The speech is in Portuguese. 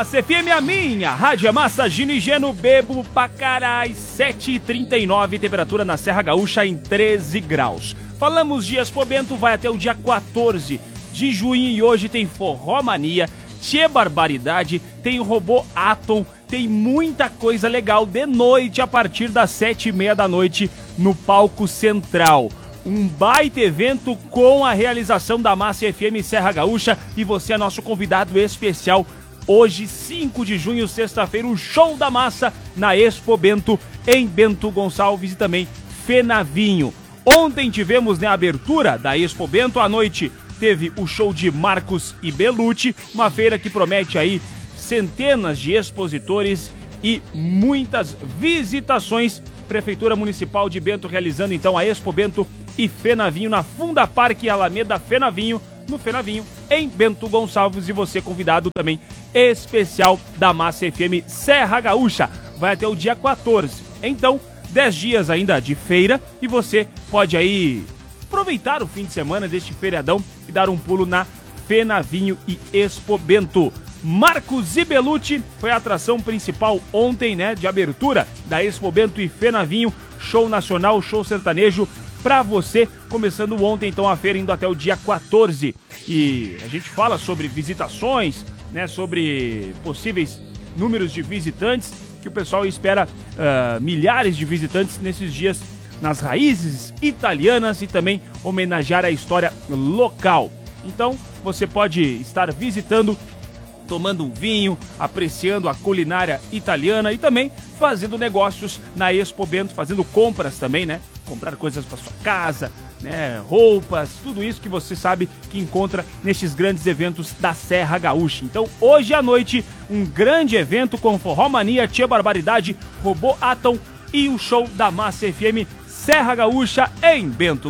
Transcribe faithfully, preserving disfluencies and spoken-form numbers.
Massa F M, a minha Rádio é Massa, Gino e Geno, bebo pra caralho, sete e trinta e nove, temperatura na Serra Gaúcha em treze graus. Falamos de Expo Bento, vai até o dia quatorze de junho e hoje tem Forró Mania, Tchê Barbaridade, tem o Robô Atom, tem muita coisa legal de noite a partir das sete e meia da noite no palco central. Um baita evento com a realização da Massa F M Serra Gaúcha e você é nosso convidado especial. Hoje, cinco de junho, sexta-feira, o Show da Massa na Expo Bento, em Bento Gonçalves e também Fenavinho. Ontem tivemos, né, a abertura da Expo Bento, à noite teve o show de Marcos e Belucci, uma feira que promete aí centenas de expositores e muitas visitações. Prefeitura Municipal de Bento realizando então a Expo Bento e Fenavinho na Funda Parque Alameda Fenavinho, no Fenavinho, em Bento Gonçalves, e você convidado também especial da Massa F M Serra Gaúcha. Vai até o dia quatorze. Então, dez dias ainda de feira e você pode aí aproveitar o fim de semana deste feriadão e dar um pulo na Fenavinho e Expo Bento. Marcos e Belucci foi a atração principal ontem, né, de abertura da Expo Bento e Fenavinho, show nacional, show sertanejo pra você, começando ontem então a feira, indo até o dia quatorze. E a gente fala sobre visitações, né, sobre possíveis números de visitantes, que o pessoal espera uh, milhares de visitantes nesses dias nas raízes italianas e também homenagear a história local. Então você pode estar visitando, tomando um vinho, apreciando a culinária italiana e também fazendo negócios na Expo Bento, fazendo compras também, né? Comprar coisas para sua casa, né? Roupas, tudo isso que você sabe que encontra nestes grandes eventos da Serra Gaúcha. Então, hoje à noite, um grande evento com Forró Mania, Tchê Barbaridade, Robô Atom e o show da Massa F M Serra Gaúcha em Bento